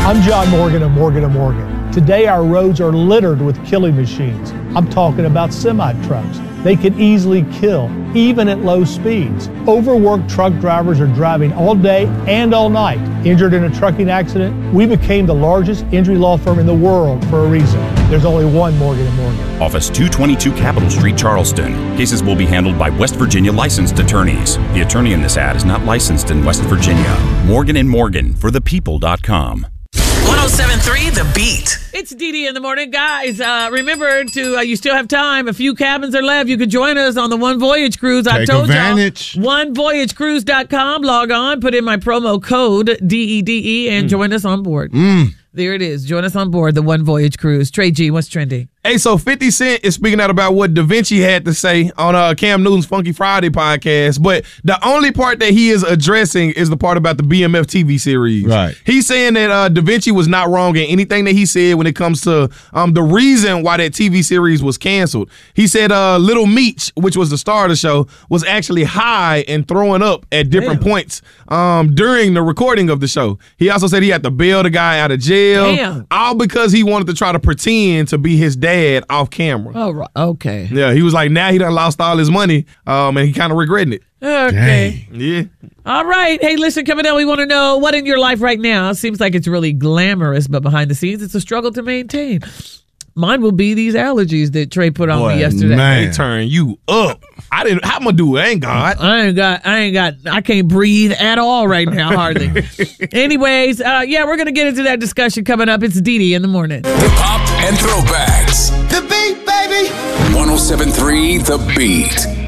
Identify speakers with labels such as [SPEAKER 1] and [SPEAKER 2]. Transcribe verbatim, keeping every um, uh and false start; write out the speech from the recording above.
[SPEAKER 1] I'm John Morgan of Morgan and Morgan. Today our roads are littered with killing machines. I'm talking about semi-trucks. They can easily kill, even at low speeds. Overworked truck drivers are driving all day and all night. Injured in a trucking accident, we became the largest injury law firm in the world for a reason. There's only one Morgan and Morgan.
[SPEAKER 2] Office two twenty-two Capitol Street, Charleston. Cases will be handled by West Virginia licensed attorneys. The attorney in this ad is not licensed in West Virginia. Morgan and Morgan for the people dot com.
[SPEAKER 3] one oh seven point three The Beat.
[SPEAKER 4] It's D D in the morning. Guys, uh, remember to, uh, you still have time. A few cabins are left. You can join us on the One Voyage Cruise. I
[SPEAKER 5] Take
[SPEAKER 4] told
[SPEAKER 5] advantage.
[SPEAKER 4] y'all. one voyage cruise dot com. Log on, put in my promo code, D E D E, and mm. join us on board.
[SPEAKER 5] Mm.
[SPEAKER 4] There it is. Join us on board the One Voyage Cruise. Trey G, what's trending?
[SPEAKER 6] Hey, so fifty Cent is speaking out about what Da Vinci had to say on uh, Cam Newton's Funky Friday podcast, but the only part that he is addressing is the part about the B M F T V series.
[SPEAKER 5] Right.
[SPEAKER 6] He's saying that uh, Da Vinci was not wrong in anything that he said when it comes to um, the reason why that T V series was canceled. He said uh, Little Meech, which was the star of the show, was actually high and throwing up at different
[SPEAKER 4] Damn.
[SPEAKER 6] points um, during the recording of the show. He also said he had to bail the guy out of jail,
[SPEAKER 4] Damn.
[SPEAKER 6] all because he wanted to try to pretend to be his dad off camera.
[SPEAKER 4] Oh, right. Okay.
[SPEAKER 6] Yeah, he was like, now he done lost all his money, um, and he kind of regretting it.
[SPEAKER 4] Okay.
[SPEAKER 5] Dang.
[SPEAKER 6] Yeah.
[SPEAKER 4] All right. Hey, listen, coming up, we want to know what in your life right now seems like it's really glamorous, but behind the scenes, it's a struggle to maintain. Mine will be these allergies that Trey put on
[SPEAKER 5] Boy,
[SPEAKER 4] me yesterday.
[SPEAKER 5] man.
[SPEAKER 6] They turn you up. I didn't. How am I do it? Ain't God.
[SPEAKER 4] I ain't got, I ain't got, I can't breathe at all right now, hardly. Anyways, uh, yeah, we're going to get into that discussion coming up. It's Dee Dee in the morning.
[SPEAKER 3] Hip hop and throwbacks.
[SPEAKER 7] The Beat, baby.
[SPEAKER 3] one oh seven point three The Beat.